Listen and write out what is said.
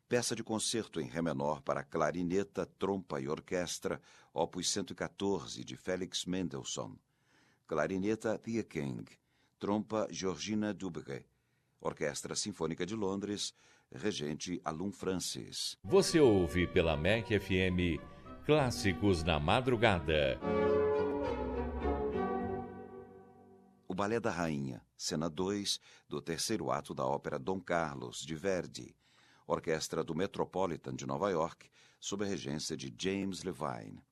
Peça de concerto em Ré menor para clarineta, trompa e orquestra, opus 114, de Félix Mendelssohn. Clarineta Thea King, trompa Georgina Dubray. Orquestra Sinfônica de Londres, regente Alun Francis. Você ouve pela MEC FM Clássicos na Madrugada. O Balé da Rainha, cena 2, do terceiro ato da ópera Dom Carlos, de Verdi. Orquestra do Metropolitan de Nova York, sob a regência de James Levine.